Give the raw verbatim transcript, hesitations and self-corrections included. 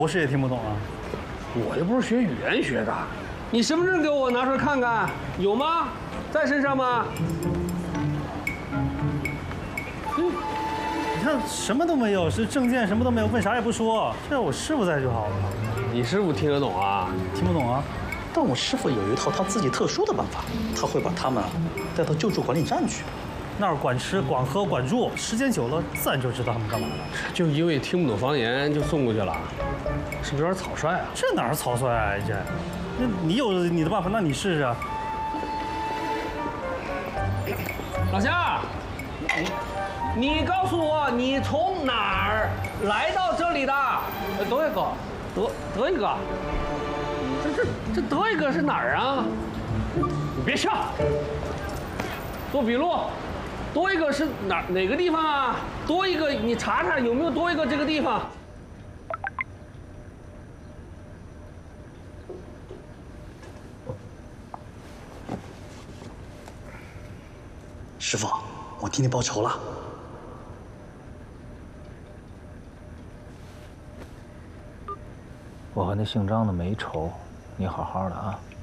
我是也听不懂啊。 我又不是学语言学的，你身份证给我拿出来看看，有吗？在身上吗？ 嗯，你看什么都没有，是证件什么都没有，问啥也不说，这我师傅在就好了。 你师傅听得懂啊？ 听不懂啊？ 但我师傅有一套他自己特殊的办法，他会把他们带到救助管理站去。 那儿管吃、管喝、管住，时间久了，自然就知道他们干嘛了。 就因为听不懂方言就送过去了，是不是有点草率啊？ 这哪是草率啊？这，那你有你的办法，那你试试啊。 老夏，你你告诉我，你从哪儿来到这里的？德一个，德德一个，这这这德一个是哪儿啊？你别笑，做笔录。 多一个是哪哪个地方啊？多一个，你查查有没有多一个这个地方。 师傅，我替你报仇了。 我和那姓张的没仇，你好好的啊。